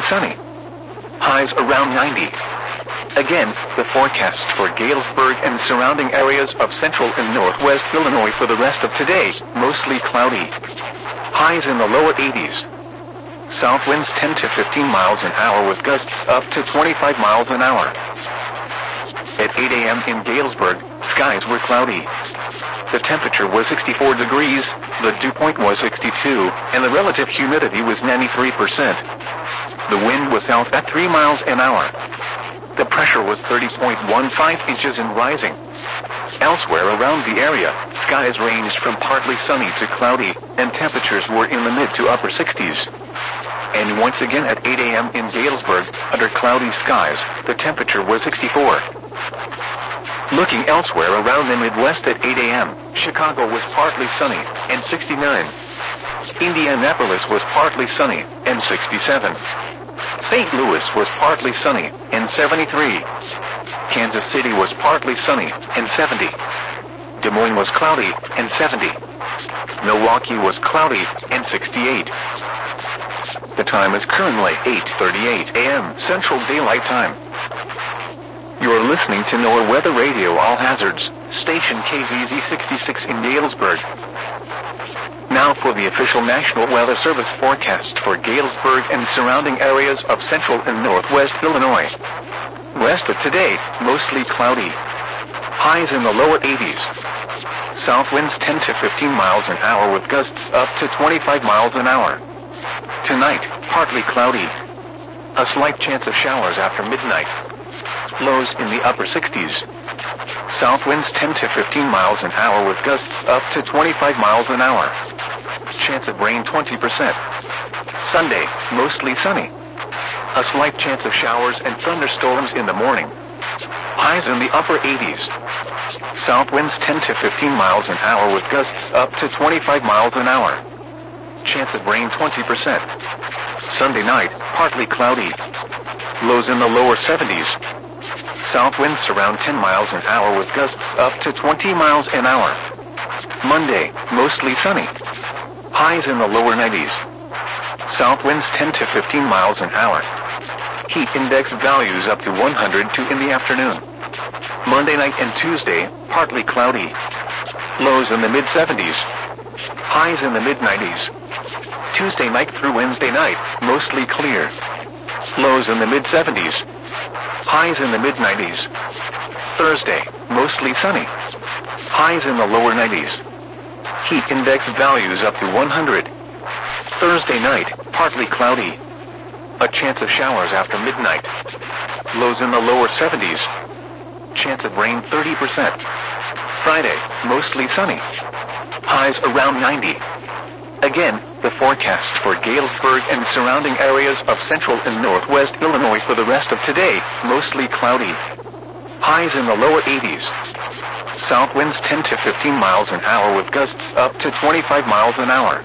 sunny. Highs around 90. Again, the forecast for Galesburg and surrounding areas of central and northwest Illinois for the rest of today, mostly cloudy. Highs in the lower 80s. South winds 10 to 15 miles an hour with gusts up to 25 miles an hour. At 8 a.m. in Galesburg, skies were cloudy. The temperature was 64 degrees, the dew point was 62, and the relative humidity was 93%. The wind was south at 3 miles an hour. The pressure was 30.15 inches and rising. Elsewhere around the area, skies ranged from partly sunny to cloudy, and temperatures were in the mid to upper 60s. And once again at 8 a.m. in Galesburg, under cloudy skies, the temperature was 64. Looking elsewhere around the Midwest at 8 a.m., Chicago was partly sunny, and 69. Indianapolis was partly sunny, and 67. St. Louis was partly sunny, and 73. Kansas City was partly sunny, and 70. Des Moines was cloudy, and 70. Milwaukee was cloudy, and 68. The time is currently 8:38 a.m. Central Daylight Time. You're listening to NOAA Weather Radio All Hazards, station KZZ 66 in Galesburg. Now for the official National Weather Service forecast for Galesburg and surrounding areas of central and northwest Illinois. Rest of today, mostly cloudy. Highs in the lower 80s. South winds 10 to 15 miles an hour with gusts up to 25 miles an hour. Tonight, partly cloudy. A slight chance of showers after midnight. Lows in the upper 60s. South winds 10 to 15 miles an hour with gusts up to 25 miles an hour. Chance of rain 20%. Sunday, mostly sunny. A slight chance of showers and thunderstorms in the morning. Highs in the upper 80s. South winds 10 to 15 miles an hour with gusts up to 25 miles an hour. Chance of rain 20%. Sunday night, partly cloudy. Lows in the lower 70s. South winds around 10 miles an hour with gusts up to 20 miles an hour. Monday, mostly sunny. Highs in the lower 90s. South winds 10 to 15 miles an hour. Heat index values up to 102 in the afternoon. Monday night and Tuesday, partly cloudy. Lows in the mid-70s. Highs in the mid-90s. Tuesday night through Wednesday night, mostly clear. Lows in the mid-70s. Highs in the mid-90s. Thursday, mostly sunny. Highs in the lower 90s. Heat index values up to 100. Thursday night, partly cloudy. A chance of showers after midnight. Lows in the lower 70s. Chance of rain 30%. Friday, mostly sunny. Highs around 90. Again, the forecast for Galesburg and surrounding areas of central and northwest Illinois for the rest of today, mostly cloudy. Highs in the lower 80s. South winds 10 to 15 miles an hour with gusts up to 25 miles an hour.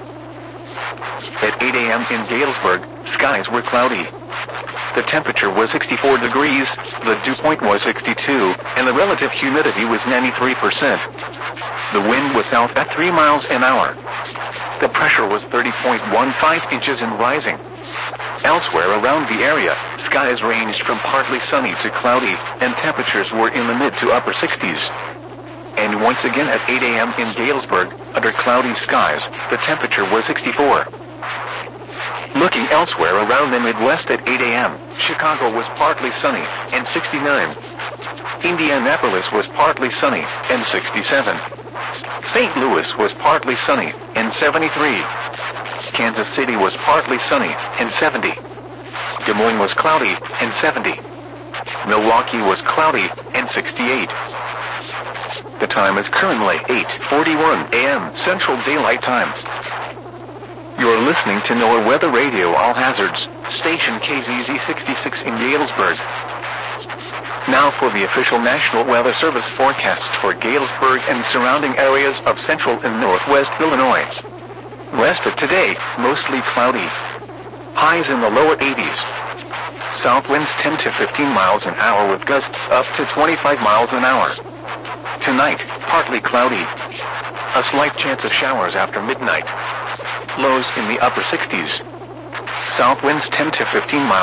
At 8 a.m. in Galesburg, skies were cloudy. The temperature was 64 degrees, the dew point was 62, and the relative humidity was 93%. The wind was south at 3 miles an hour. The pressure was 30.15 inches and rising. Elsewhere around the area, skies ranged from partly sunny to cloudy, and temperatures were in the mid to upper 60s. And once again at 8 a.m. in Galesburg, under cloudy skies, the temperature was 64. Looking elsewhere around the Midwest at 8 a.m., Chicago was partly sunny, and 69. Indianapolis was partly sunny, and 67. St. Louis was partly sunny, and 73. Kansas City was partly sunny, and 70. Des Moines was cloudy, and 70. Milwaukee was cloudy, and 68. The time is currently 8:41 a.m. Central Daylight Time. You're listening to NOAA Weather Radio All Hazards, station KZZ 66 in Galesburg. Now for the official National Weather Service forecast for Galesburg and surrounding areas of central and northwest Illinois. Rest of today, mostly cloudy. Highs in the lower 80s. South winds 10 to 15 miles an hour with gusts up to 25 miles an hour. Tonight, partly cloudy. A slight chance of showers after midnight. Lows in the upper 60s. South winds 10 to 15 miles